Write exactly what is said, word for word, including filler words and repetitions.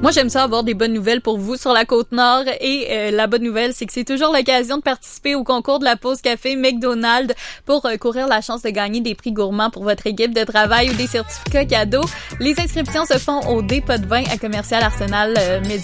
Moi, j'aime ça avoir des bonnes nouvelles pour vous sur la Côte-Nord et euh, la bonne nouvelle, c'est que c'est toujours l'occasion de participer au concours de la pause café McDonald's pour euh, courir la chance de gagner des prix gourmands pour votre équipe de travail ou des certificats cadeaux. Les inscriptions se font au dépôt de vin à commercial Arsenal euh, Média.